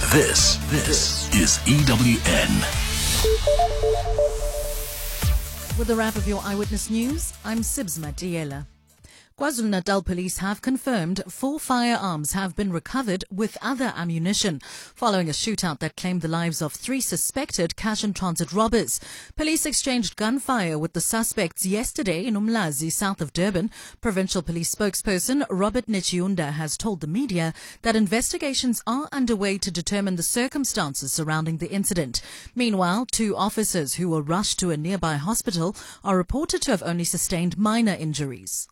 This is EWN. With a wrap of your Eyewitness News, I'm Sibs Matiela. KwaZulu-Natal police have confirmed 4 firearms have been recovered with other ammunition following a shootout that claimed the lives of 3 suspected cash and transit robbers. Police exchanged gunfire with the suspects yesterday in Umlazi, south of Durban. Provincial police spokesperson Robert Nechiunda has told the media that investigations are underway to determine the circumstances surrounding the incident. Meanwhile, 2 officers who were rushed to a nearby hospital are reported to have only sustained minor injuries.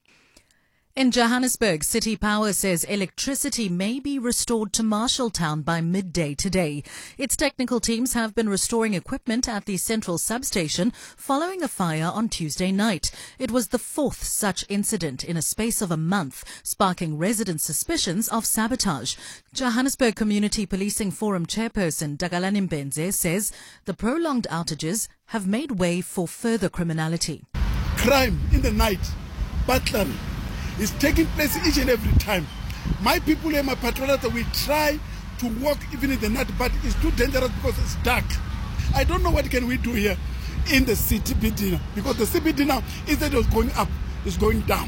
In Johannesburg, City Power says electricity may be restored to Marshalltown by midday today. Its technical teams have been restoring equipment at the central substation following a fire on Tuesday night. It was the 4th such incident in a space of a month, sparking resident suspicions of sabotage. Johannesburg Community Policing Forum chairperson Dagalani Mbenze says the prolonged outages have made way for further criminality. Crime in the night, burglary, is taking place each and every time. My people here, my patrollers, we try to walk even in the night, but it's too dangerous because it's dark. I don't know what can we do here in the CBD now, because the CBD now, instead of going up, is going down.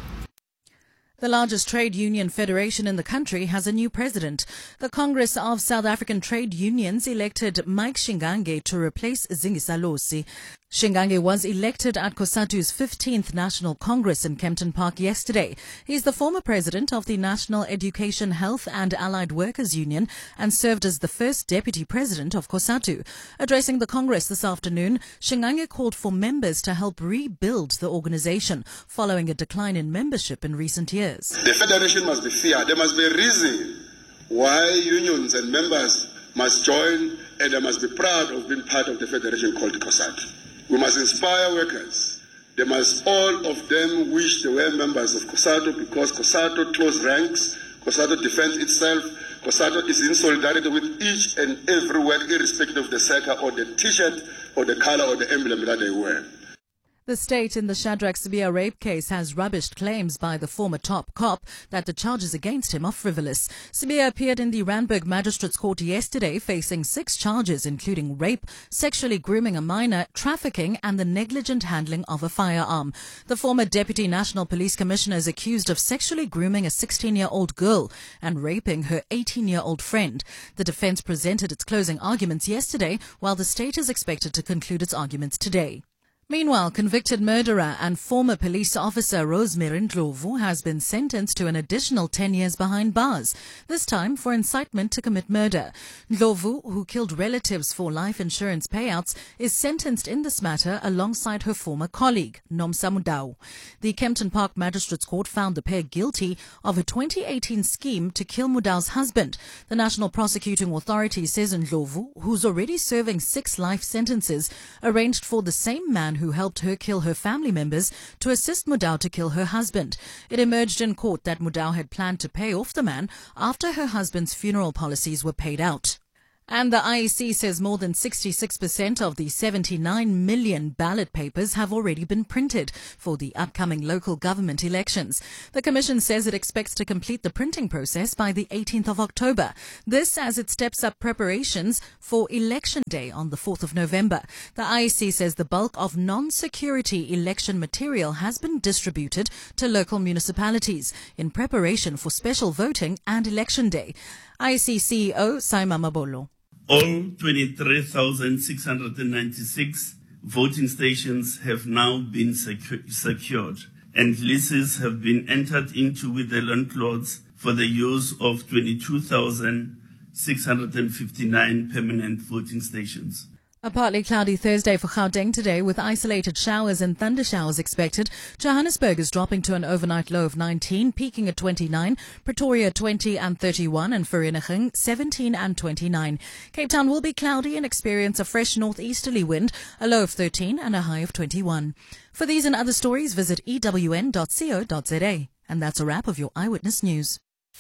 The largest trade union federation in the country has a new president. The Congress of South African Trade Unions elected Mike Shingange to replace Zingisa Losi. Shingange was elected at COSATU's 15th National Congress in Kempton Park yesterday. He's the former president of the National Education, Health and Allied Workers Union and served as the first deputy president of COSATU. Addressing the Congress this afternoon, Shingange called for members to help rebuild the organization following a decline in membership in recent years. The federation must be fair. There must be a reason why unions and members must join, and they must be proud of being part of the federation called COSATU. We must inspire workers. They must all of them wish they were members of COSATU, because COSATU close ranks, COSATU defends itself, COSATU is in solidarity with each and every work, irrespective of the circle or the t-shirt or the color or the emblem that they wear. The state in the Shadrach Sibiya rape case has rubbished claims by the former top cop that the charges against him are frivolous. Sibiya appeared in the Randburg Magistrates Court yesterday facing 6 charges including rape, sexually grooming a minor, trafficking and the negligent handling of a firearm. The former Deputy National Police Commissioner is accused of sexually grooming a 16-year-old girl and raping her 18-year-old friend. The defense presented its closing arguments yesterday, while the state is expected to conclude its arguments today. Meanwhile, convicted murderer and former police officer Rosemary Ndlovu has been sentenced to an additional 10 years behind bars, this time for incitement to commit murder. Ndlovu, who killed relatives for life insurance payouts, is sentenced in this matter alongside her former colleague, Nomsa Mudau. The Kempton Park Magistrates Court found the pair guilty of a 2018 scheme to kill Mudau's husband. The National Prosecuting Authority says Ndlovu, who's already serving 6 life sentences, arranged for the same man who helped her kill her family members to assist Mudau to kill her husband. It emerged in court that Mudau had planned to pay off the man after her husband's funeral policies were paid out. And the IEC says more than 66% of the 79 million ballot papers have already been printed for the upcoming local government elections. The Commission says it expects to complete the printing process by the 18th of October. This as it steps up preparations for Election Day on the 4th of November. The IEC says the bulk of non-security election material has been distributed to local municipalities in preparation for special voting and Election Day. IEC CEO Saima Mabolo. All 23,696 voting stations have now been secured, and leases have been entered into with the landlords for the use of 22,659 permanent voting stations. A partly cloudy Thursday for Gauteng today with isolated showers and thunder showers expected. Johannesburg is dropping to an overnight low of 19, peaking at 29, Pretoria 20 and 31 and Vereeniging 17 and 29. Cape Town will be cloudy and experience a fresh northeasterly wind, a low of 13 and a high of 21. For these and other stories, visit ewn.co.za. And that's a wrap of your Eyewitness News.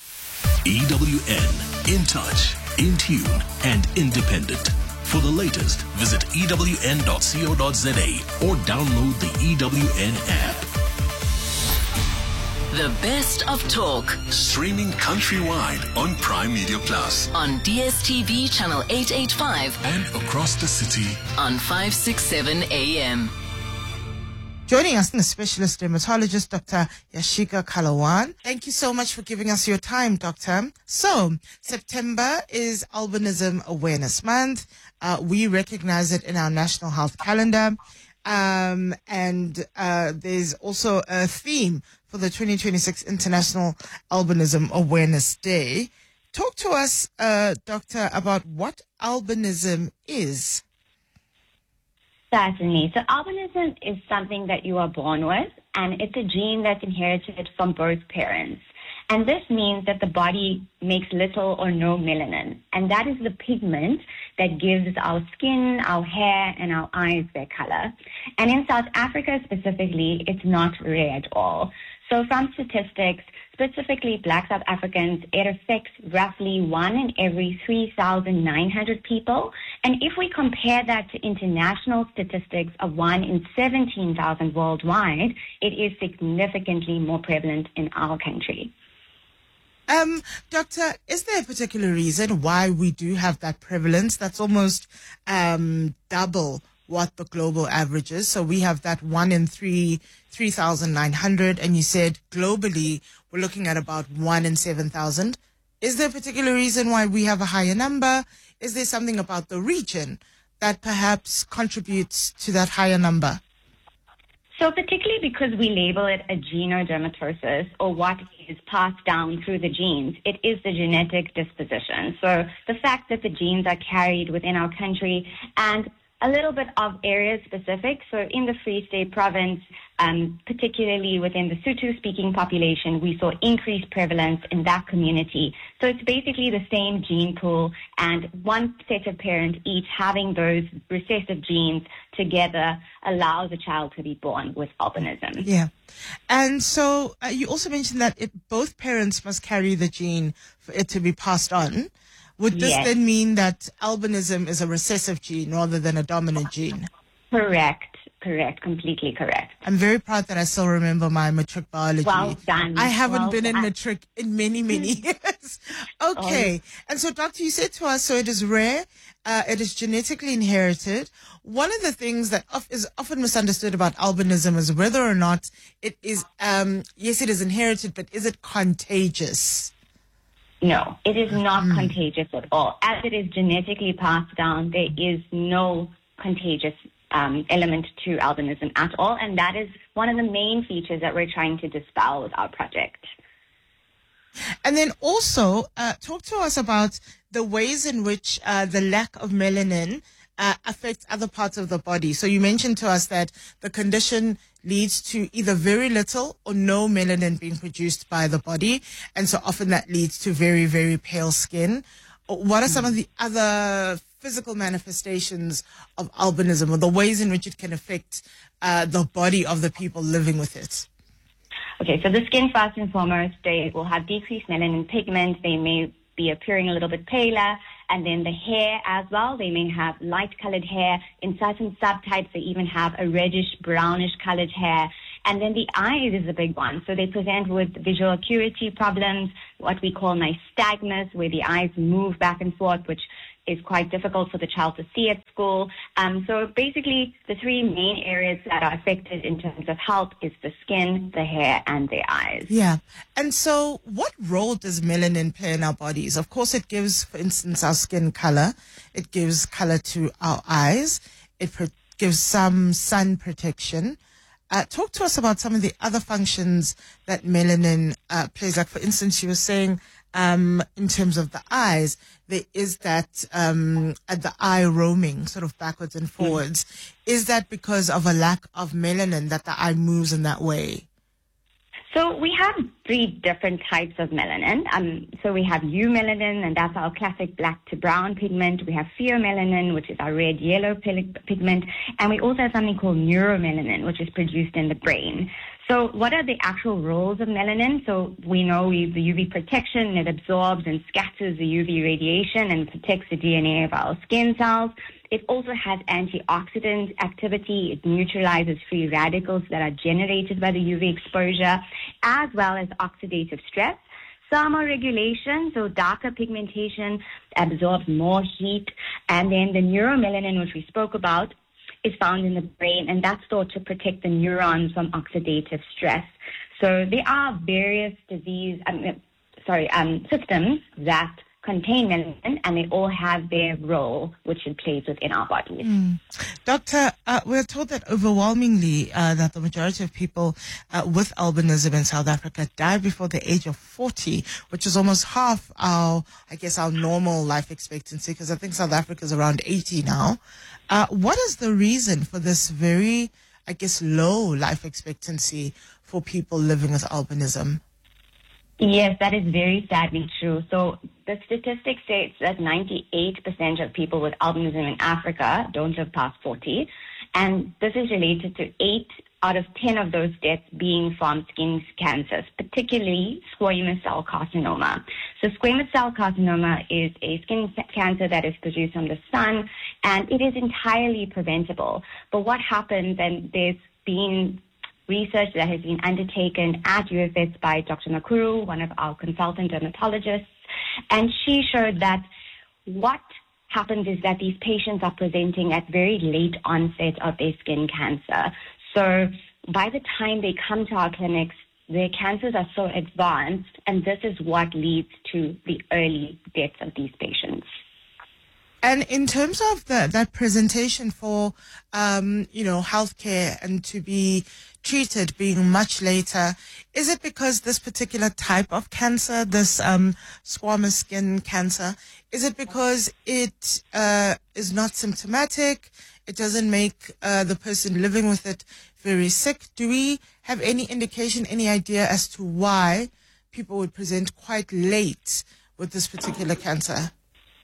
EWN, in touch, in tune and independent. For the latest, visit ewn.co.za or download the EWN app. The best of talk. Streaming countrywide on Prime Media Plus. On DSTV channel 885. And across the city on 567 AM. Joining us is specialist dermatologist, Dr. Yashika Kalawan. Thank you so much for giving us your time, Doctor. So, September is Albinism Awareness Month. We recognize it in our national health calendar. And there's also a theme for the 2026 International Albinism Awareness Day. Talk to us, Doctor, about what albinism is. Certainly. So albinism is something that you are born with, and it's a gene that's inherited from both parents. And this means that the body makes little or no melanin. And that is the pigment that gives our skin, our hair, and our eyes their color. And in South Africa specifically, it's not rare at all. So from statistics, specifically Black South Africans, it affects roughly 1 in every 3,900 people. And if we compare that to international statistics of 1 in 17,000 worldwide, it is significantly more prevalent in our country. Doctor, is there a particular reason why we do have that prevalence? That's almost double what the global average is. So we have that 1 in 3,900, and you said globally we're looking at about 1 in 7,000. Is there a particular reason why we have a higher number? Is there something about the region that perhaps contributes to that higher number? So particularly because we label it a genodermatosis, or what is passed down through the genes, it is the genetic disposition. So the fact that the genes are carried within our country, and a little bit of area specific. So in the Free State province, particularly within the Sotho-speaking population, we saw increased prevalence in that community. So it's basically the same gene pool, and one set of parents each having those recessive genes together allows a child to be born with albinism. Yeah. And so you also mentioned that both parents must carry the gene for it to be passed on. Would this then mean that albinism is a recessive gene rather than a dominant gene? Correct, completely correct. I'm very proud that I still remember my matric biology. Well done. I haven't been in matric in many years. Okay. And so, Doctor, you said to us, so it is rare, it is genetically inherited. One of the things that is often misunderstood about albinism is whether or not it is, yes, it is inherited, but is it contagious? No, it is not contagious at all. As it is genetically passed down, there is no contagious element to albinism at all, and that is one of the main features that we're trying to dispel with our project. And then also, talk to us about the ways in which the lack of melanin affects other parts of the body. So you mentioned to us that the condition leads to either very little or no melanin being produced by the body. And so often that leads to very, very pale skin. What are some of the other physical manifestations of albinism, or the ways in which it can affect the body of the people living with it? Okay, so the skin, first and foremost, they will have decreased melanin pigment. They may be appearing a little bit paler. And then the hair as well, they may have light-colored hair. In certain subtypes, they even have a reddish-brownish colored hair. And then the eyes is a big one. So they present with visual acuity problems, what we call nystagmus, where the eyes move back and forth, which is quite difficult for the child to see at school. So basically, the three main areas that are affected in terms of health is the skin, the hair, and the eyes. Yeah. And so what role does melanin play in our bodies? Of course, it gives, for instance, our skin color. It gives color to our eyes. It gives some sun protection. Talk to us about some of the other functions that melanin plays. Like, for instance, you were saying in terms of the eyes, there is that the eye roaming sort of backwards and forwards. Is that because of a lack of melanin that the eye moves in that way? So we have three different types of melanin. So we have eumelanin, and that's our classic black to brown pigment. We have pheomelanin, which is our red-yellow pigment. And we also have something called neuromelanin, which is produced in the brain. So what are the actual roles of melanin? So we know the UV protection, it absorbs and scatters the UV radiation and protects the DNA of our skin cells. It also has antioxidant activity. It neutralizes free radicals that are generated by the UV exposure, as well as oxidative stress. Thermoregulation, so darker pigmentation absorbs more heat. And then the neuromelanin, which we spoke about, is found in the brain, and that's thought to protect the neurons from oxidative stress. So there are various systems that contain melanin, and they all have their role, which it plays within our bodies. Doctor, we're told that overwhelmingly that the majority of people with albinism in South Africa die before the age of 40, which is almost half our normal life expectancy, because I think South Africa is around 80 now. What is the reason for this very, low life expectancy for people living with albinism? Yes, that is very sadly true. So the statistic states that 98% of people with albinism in Africa don't live past 40. And this is related to 8 out of 10 of those deaths being from skin cancers, particularly squamous cell carcinoma. So squamous cell carcinoma is a skin cancer that is produced from the sun, and it is entirely preventable. But what happens, and there's been research that has been undertaken at UFS by Dr. Makuru, one of our consultant dermatologists, and she showed that what happens is that these patients are presenting at very late onset of their skin cancer. So by the time they come to our clinics, their cancers are so advanced, and this is what leads to the early deaths of these patients. And in terms of that presentation for, healthcare and to be treated being much later, is it because this particular type of cancer, this squamous skin cancer, is it because it is not symptomatic? It doesn't make the person living with it very sick? Do we have any indication, any idea as to why people would present quite late with this particular cancer?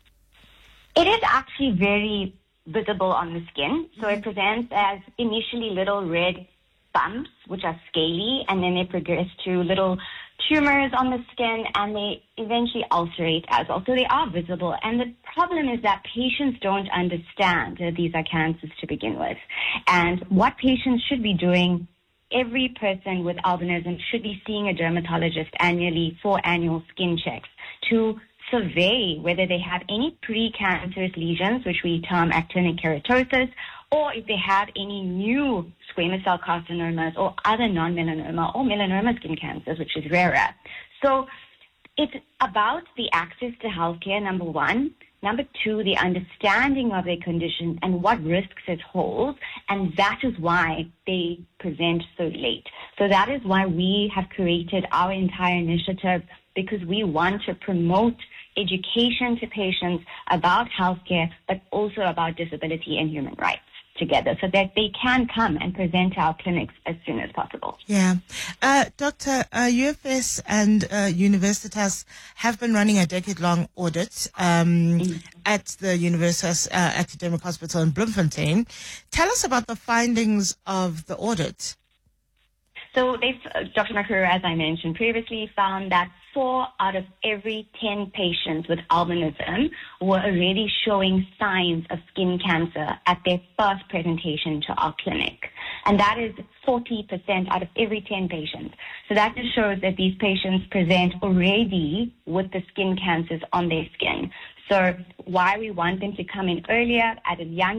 It is actually very visible on the skin. So it presents as initially little red bumps, which are scaly, and then they progress to little tumors on the skin, and they eventually ulcerate as well. So they are visible. And the problem is that patients don't understand that these are cancers to begin with. And what patients should be doing, every person with albinism should be seeing a dermatologist annually for annual skin checks to survey whether they have any precancerous lesions, which we term actinic keratosis, or if they have any new squamous cell carcinomas or other non-melanoma or melanoma skin cancers, which is rarer. So it's about the access to healthcare, number one. Number two, the understanding of their condition and what risks it holds, and that is why they present so late. So that is why we have created our entire initiative, because we want to promote education to patients about healthcare, but also about disability and human rights together, so that they can come and present to our clinics as soon as possible. Yeah. Doctor, UFS and Universitas have been running a decade-long audit at the Universitas Academic Hospital in Bloemfontein. Tell us about the findings of the audit. So Dr. Makuru, as I mentioned previously, found that 4 out of every 10 patients with albinism were already showing signs of skin cancer at their first presentation to our clinic. And that is 40% out of every 10 patients. So that just shows that these patients present already with the skin cancers on their skin. So why we want them to come in earlier at a young